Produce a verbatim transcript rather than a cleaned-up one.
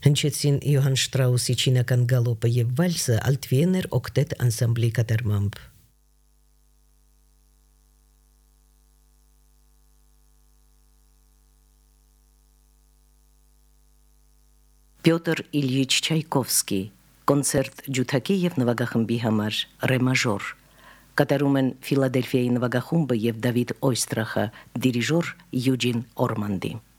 Հնչեցին Յոհան Շտրաուսի չինական գալոպը եւ վալսը Ալթվիեներ օկտետ անսամբլի կատարմամբ։ Պյոտր Իլյիչ Չայկովսկի կոնցերտ ջութակի եւ նվագախմբի համար ռե մաժոր կատարում են Ֆիլադելֆիայի նվագախումբը եւ Դավիթ Օյստրախը դիրիժոր Յուջին Օրմանդի։